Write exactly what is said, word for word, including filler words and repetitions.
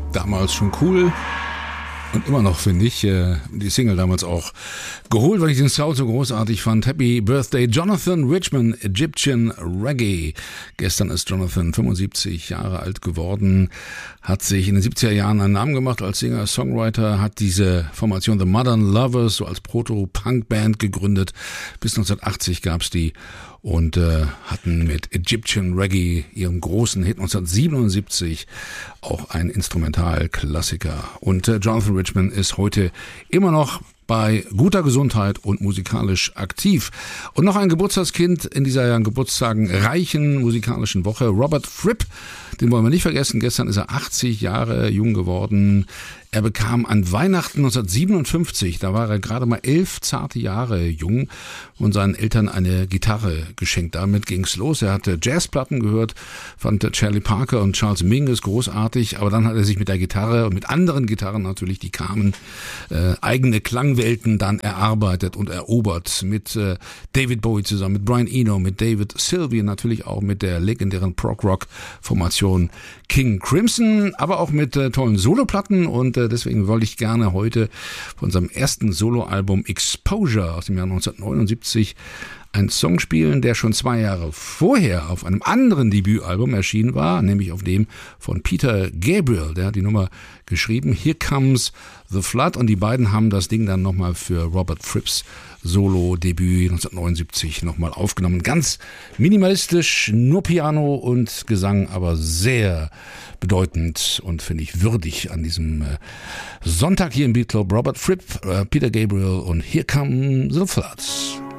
Damals schon cool. Und immer noch, finde ich, die Single damals auch geholt, weil ich den Sound so großartig fand. Happy Birthday, Jonathan Richman, Egyptian Reggae. Gestern ist Jonathan fünfundsiebzig Jahre alt geworden, hat sich in den siebziger Jahren einen Namen gemacht als Singer, Songwriter, hat diese Formation The Modern Lovers so als Proto-Punk-Band gegründet. Bis neunzehnhundertachtzig gab's die und äh, hatten mit Egyptian Reggae, ihrem großen Hit neunzehnhundertsiebenundsiebzig, auch ein Instrumentalklassiker. Und äh, Jonathan Richman ist heute immer noch bei guter Gesundheit und musikalisch aktiv. Und noch ein Geburtstagskind in dieser ja, Geburtstagen reichen musikalischen Woche, Robert Fripp, den wollen wir nicht vergessen. Gestern ist er achtzig Jahre jung geworden. Er bekam an Weihnachten neunzehnhundertsiebenundfünfzig, da war er gerade mal elf zarte Jahre jung, und seinen Eltern eine Gitarre geschenkt. Damit ging's los. Er hatte Jazzplatten gehört, fand Charlie Parker und Charles Mingus großartig, aber dann hat er sich mit der Gitarre und mit anderen Gitarren natürlich, die kamen, äh, eigene Klangwelten dann erarbeitet und erobert. Mit äh, David Bowie zusammen, mit Brian Eno, mit David Sylvian, natürlich auch mit der legendären Prog-Rock-Formation King Crimson, aber auch mit äh, tollen Soloplatten, und äh, deswegen wollte ich gerne heute von unserem ersten Soloalbum Exposure aus dem Jahr neunzehnhundertneunundsiebzig einen Song spielen, der schon zwei Jahre vorher auf einem anderen Debütalbum erschienen war, nämlich auf dem von Peter Gabriel. Der hat die Nummer geschrieben, Here Comes the Flood, und die beiden haben das Ding dann nochmal für Robert Fripps Solo-Debüt neunzehnhundertneunundsiebzig nochmal aufgenommen. Ganz minimalistisch, nur Piano und Gesang, aber sehr bedeutend und finde ich würdig an diesem äh, Sonntag hier im Beat Club. Robert Fripp, äh, Peter Gabriel und Here Comes the Floods.